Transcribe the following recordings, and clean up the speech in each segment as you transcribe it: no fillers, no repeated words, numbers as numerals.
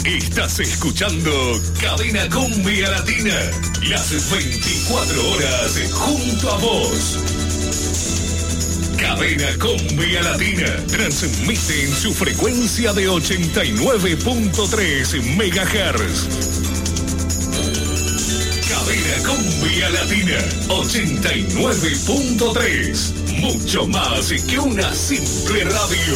Estás escuchando Cadena Cumbia Latina, las 24 horas junto a vos. Cadena Cumbia Latina transmite en su frecuencia de 89.3 MHz. Cadena Cumbia Latina 89.3. Mucho más que una simple radio.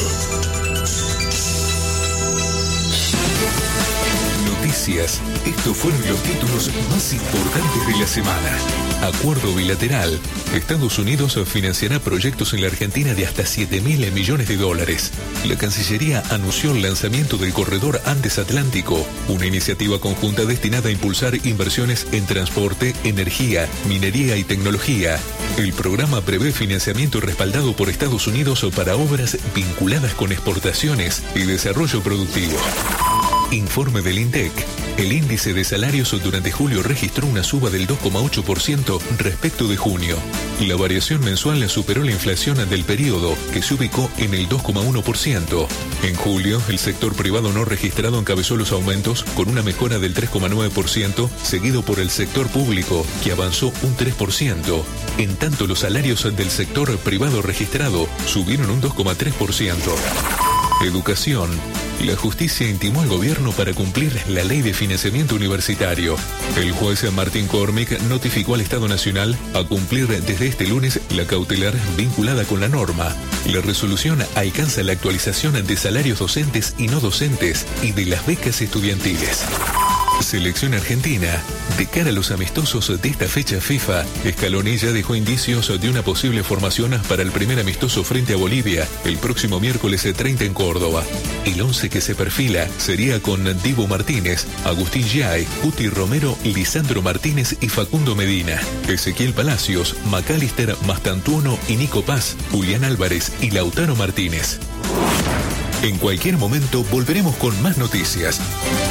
Noticias. Estos fueron los títulos más importantes de la semana. Acuerdo bilateral. Estados Unidos financiará proyectos en la Argentina de hasta $7.000 millones. La Cancillería anunció el lanzamiento del Corredor Andes Atlántico, una iniciativa conjunta destinada a impulsar inversiones en transporte, energía, minería y tecnología. El programa prevé financiamiento respaldado por Estados Unidos para obras vinculadas con exportaciones y desarrollo productivo. Informe del INDEC. El índice de salarios durante julio registró una suba del 2,8% respecto de junio. La variación mensual superó la inflación del periodo, que se ubicó en el 2,1%. En julio, el sector privado no registrado encabezó los aumentos con una mejora del 3,9%, seguido por el sector público, que avanzó un 3%. En tanto, los salarios del sector privado registrado subieron un 2,3%. Educación. La justicia intimó al gobierno para cumplir la ley de financiamiento universitario. El juez Martín Cormick notificó al Estado Nacional a cumplir desde este lunes la cautelar vinculada con la norma. La resolución alcanza la actualización de salarios docentes y no docentes y de las becas estudiantiles. Selección Argentina. De cara a los amistosos de esta fecha FIFA, Scaloni ya dejó indicios de una posible formación para el primer amistoso frente a Bolivia el próximo miércoles 30 en Córdoba. El 11 que se perfila sería con Dibu Martínez, Agustín Giai, Cuti Romero, Lisandro Martínez y Facundo Medina, Ezequiel Palacios, Macalister Mastantuono y Nico Paz, Julián Álvarez y Lautaro Martínez. En cualquier momento volveremos con más noticias.